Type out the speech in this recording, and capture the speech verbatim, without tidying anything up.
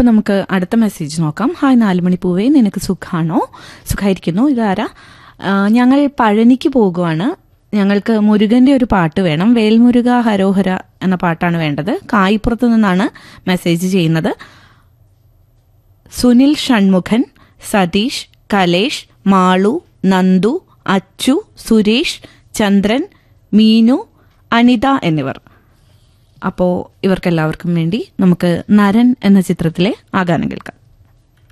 അപ്പം നമുക്ക് അടുത്ത മെസ്സേജ് നോക്കാം. ഹായ് നാലുമണി പൂവേ, നിനക്ക് സുഖാണോ? സുഖമായിരിക്കുന്നു. ഇതാരാ? ഞങ്ങൾ പഴനിക്ക് പോകുവാണ്. ഞങ്ങൾക്ക് മുരുകന്റെ ഒരു പാട്ട് വേണം. വേൽമുരുക ഹരോഹര എന്ന പാട്ടാണ് വേണ്ടത്. കായിപ്പുറത്ത് നിന്നാണ് മെസ്സേജ് ചെയ്യുന്നത്. സുനിൽ ഷൺമുഖൻ, സതീഷ്, കലേഷ്, മാളു, നന്ദു, അച്ചു, സുരേഷ്, ചന്ദ്രൻ, മീനു, അനിത എന്നിവർ. അപ്പോൾ ഇവർക്കെല്ലാവർക്കും വേണ്ടി നമുക്ക് നരൻ എന്ന ചിത്രത്തിലെ ആ ഗാനം കേൾക്കാം.